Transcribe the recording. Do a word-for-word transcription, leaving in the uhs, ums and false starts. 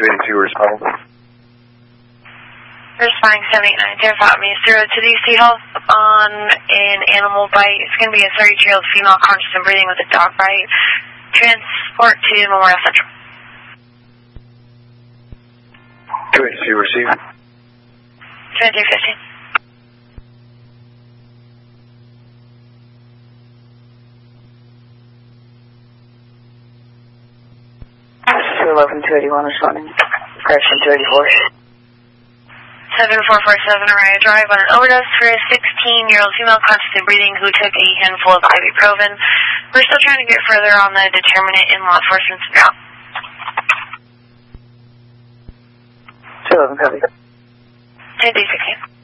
two eighty-two, responding. Responding seven eight nine, Terrified me, zero to D C Health on an animal bite. It's going to be a thirty-year-old female conscious and breathing with a dog bite. Transport to Memorial Central. two eighty-two, receive. two eighty-two fifteen. two eleven, two eighty-one, responding. Crash from two eighty-four. seven four four seven, Araya Drive on an overdose for a sixteen-year-old female conscious and breathing who took a handful of ibuprofen. We're still trying to get further on the determinant in law enforcement's route. two eleven, copy. two eighty-two sixteen.